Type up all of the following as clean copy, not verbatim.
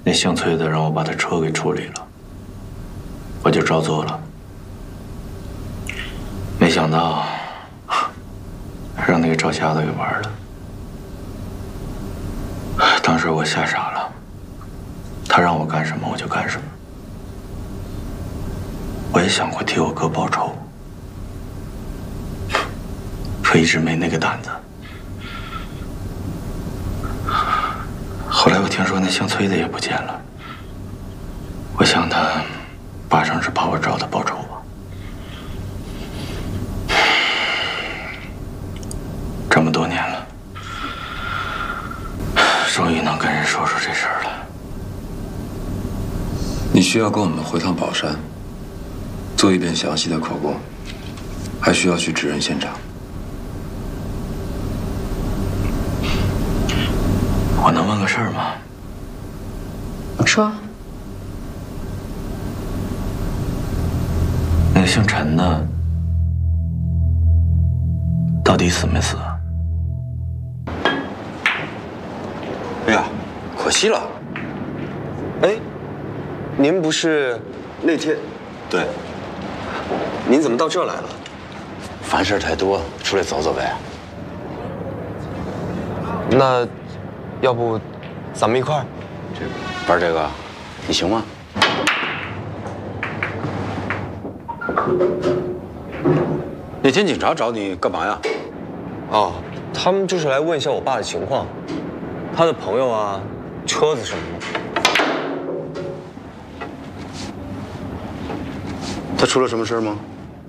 那姓崔的让我把他车给处理了，我就照做了。没想到让那个赵瞎子给玩了。当时我吓傻了，他让我干什么我就干什么。我也想过替我哥报仇，可一直没那个胆子。后来我听说那姓崔的也不见了，我想他八成是怕我找他报仇吧。这么多年了，终于能跟人说说这事儿了。 你需要跟我们回趟宝山，做一遍详细的口供，还需要去指认现场。 我能问个事儿吗？ 说。 那个姓陈的，到底死没死啊？ 哎呀，可惜了。哎，您不是那天？对。您怎么到这儿来了？ 烦事太多，出来走走呗。 那，要不，咱们一块儿？ 玩这个，你行吗？那天警察找你干嘛呀？ 哦，他们就是来问一下我爸的情况，他的朋友啊，车子什么的。 他出了什么事吗？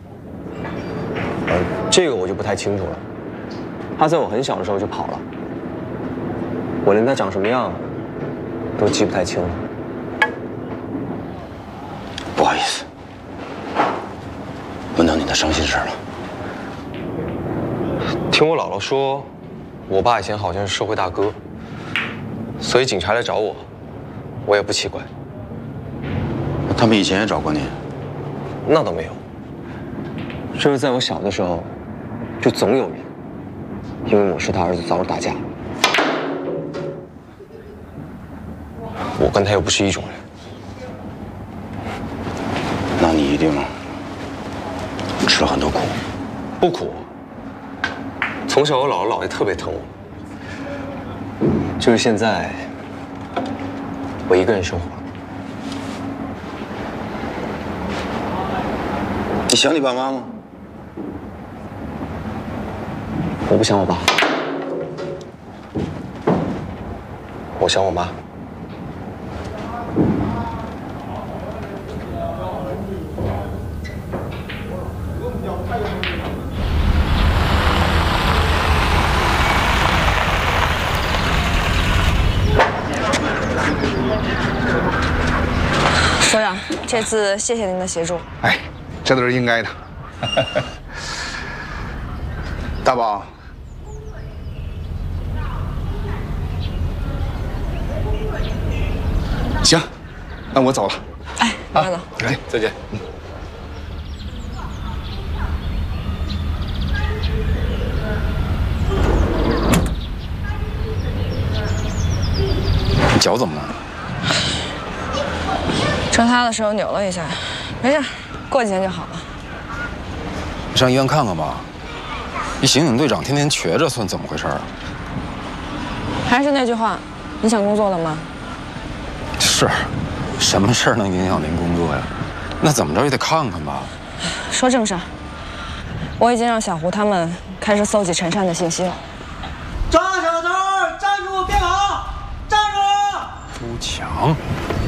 这个我就不太清楚了。他在我很小的时候就跑了，我连他长什么样都记不太清了。 不好意思，问到你的伤心事了。 听我姥姥说，我爸以前好像是社会大哥，所以警察来找我，我也不奇怪。 他们以前也找过你？ 那倒没有，就是在我小的时候，就总有人因为我是他儿子遭人打架。我跟他又不是一种人。 那你一定吃了很多苦。 不苦，从小我姥姥姥爷特别疼我，就是现在我一个人生活。 你想你爸妈吗？ 我不想我爸，我想我妈。 所长，这次谢谢您的协助。 哎，这都是应该的。大宝，行，那我走了。 哎，慢慢走。 哎，再见。 你脚怎么了？ 车塌的时候扭了一下，没事，过几天就好了。 你上医院看看吧。一刑警队长天天瘸着，算怎么回事啊？ 还是那句话，你想工作了吗？ 是，什么事儿能影响您工作呀？那怎么着也得看看吧。 说正事儿，我已经让小胡他们开始搜集陈善的信息了。 张小周，站住，别跑！站住！ 朱强，